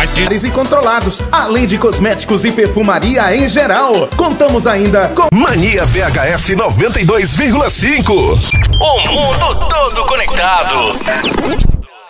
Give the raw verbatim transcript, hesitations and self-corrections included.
Seres e controlados, além de cosméticos e perfumaria em geral. Contamos ainda com Mania V H S noventa e dois vírgula cinco. O mundo todo conectado.